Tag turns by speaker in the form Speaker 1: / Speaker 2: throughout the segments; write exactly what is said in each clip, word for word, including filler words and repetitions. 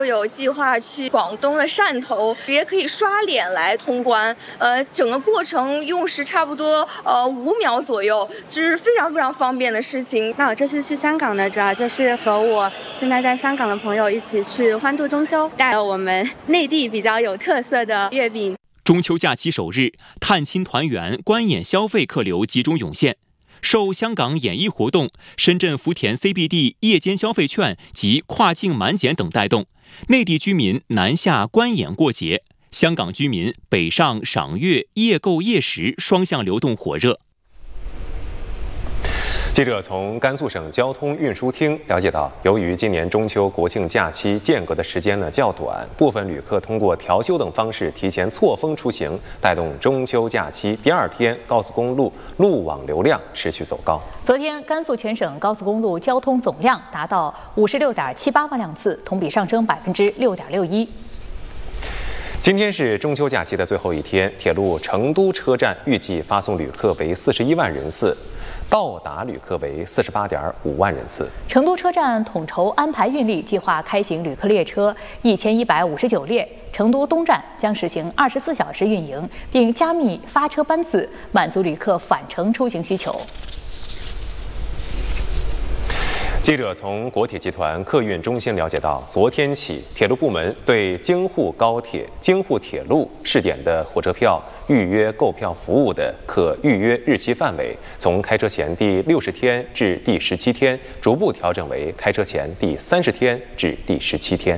Speaker 1: 有计划去广东的汕头，也可以刷脸来通关。呃，整个过程用时差不多呃五秒左右，这是非常非常方便的事情。
Speaker 2: 那我这次去香港呢，主要就是和我现在在香港的朋友一起去欢度中秋，带了我们内地比较有特色的月饼。
Speaker 3: 中秋假期首日，探亲团圆、观演消费客流集中涌现。受香港演艺活动、深圳福田 C B D 夜间消费券及跨境满减等带动，内地居民南下观演过节，香港居民北上赏月、夜购夜食双向流动火热。
Speaker 4: 记者从甘肃省交通运输厅了解到，由于今年中秋国庆假期间隔的时间呢较短，部分旅客通过调休等方式提前错峰出行，带动中秋假期第二天高速公路路网流量持续走高。
Speaker 5: 昨天，甘肃全省高速公路交通总量达到五十六点七八万辆次，同比上升百分之六点六一。
Speaker 4: 今天是中秋假期的最后一天，铁路成都车站预计发送旅客为四十一万人次。到达旅客为四十八点五万人次。
Speaker 5: 成都车站统筹安排运力，计划开行旅客列车一千一百五十九列。成都东站将实行二十四小时运营，并加密发车班次，满足旅客返程出行需求。
Speaker 4: 记者从国铁集团客运中心了解到，昨天起，铁路部门对京沪高铁、京沪铁路试点的火车票预约购票服务的可预约日期范围，从开车前第六十天至第十七天，逐步调整为开车前第三十天至第十七天。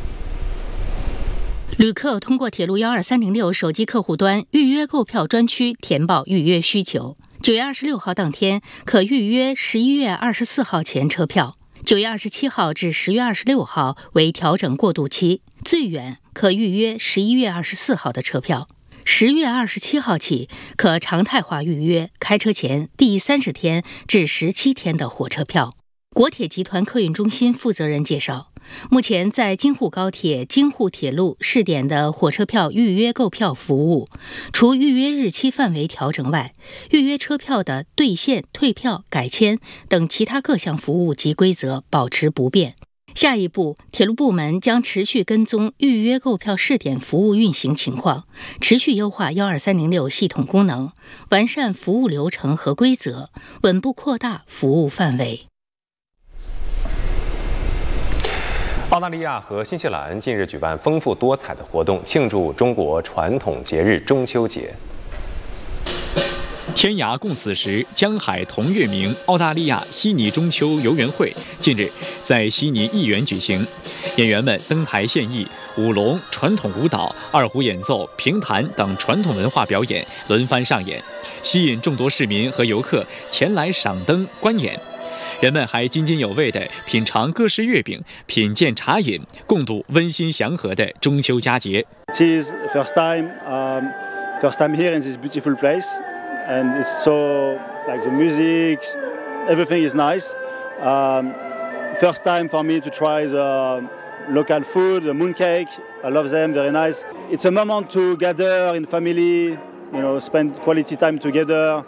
Speaker 6: 旅客通过铁路幺二三零六手机客户端预约购票专区填报预约需求。九月二十六号当天可预约十一月二十四号前车票，九月二十七号至十月二十六号为调整过渡期，最远可预约十一月二十四号的车票。十月二十七号起可常态化预约开车前第三十天至十七天的火车票。国铁集团客运中心负责人介绍，目前在京沪高铁、京沪铁路试点的火车票预约购票服务，除预约日期范围调整外，预约车票的兑现、退票、改签等其他各项服务及规则保持不变。下一步，铁路部门将持续跟踪预约购票试点服务运行情况，持续优化幺二三零六系统功能，完善服务流程和规则，稳步扩大服务范围。
Speaker 4: 澳大利亚和新西兰近日举办丰富多彩的活动，庆祝中国传统节日中秋节。
Speaker 3: 天涯共此时，江海同月明。澳大利亚悉尼中秋游园会近日在悉尼艺园举行，演员们登台献艺，舞龙、传统舞蹈、二胡演奏、评弹等传统文化表演轮番上演，吸引众多市民和游客前来赏灯观演。人们还津津有味地品尝各式月饼，品鉴茶饮，共度温馨祥和的中秋佳节。
Speaker 7: It is first time, um, first time here in this beautiful place, and it's so like the music, everything is nice. Um, first time for me to try the local food, the mooncake. I love them, very nice. It's a moment to gather in family, you know, spend quality time together.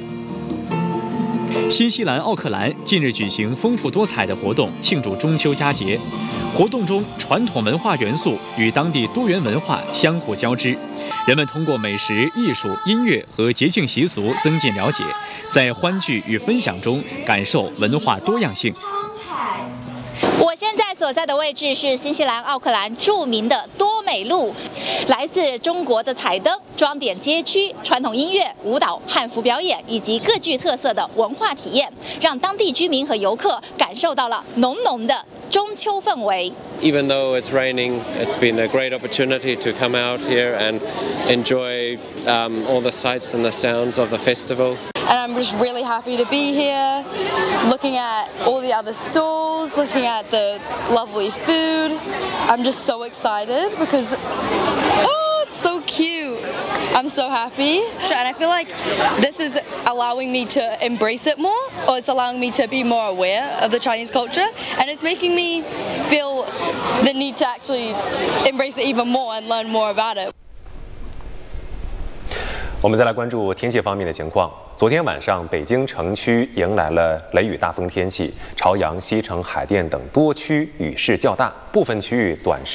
Speaker 3: 新西兰奥克兰近日举行丰富多彩的活动，庆祝中秋佳节。活动中，传统文化元素与当地多元文化相互交织，人们通过美食、艺术、音乐和节庆习俗增进了解，在欢聚与分享中感受文化多样性。
Speaker 8: 我现在所在的位置是新西兰奥克兰著名的多美路，来自中国的彩灯装点街区，传统音乐、舞蹈、汉服表演以及各具特色的文化体验，让当地居民和游客感受到了浓浓的中秋氛围。
Speaker 9: Even though it's raining, it's been a great opportunity to come out here and enjoy um, all the sights and the sounds of the festival.
Speaker 10: And I'm just really happy to be here, looking at all the other stalls, looking at the lovely food. I'm just so excited because, oh, it's so cute. I'm so happy. And I feel like this is allowing me to embrace it more, or it's allowing me to be more aware of the Chinese culture. And it's making me feel the need to actually embrace it even more and learn more about it.
Speaker 4: 我们再来关注天气方面的情况。昨天晚上，北京城区迎来了雷雨大风天气，朝阳、西城、海淀等多区雨势较大，部分区域短时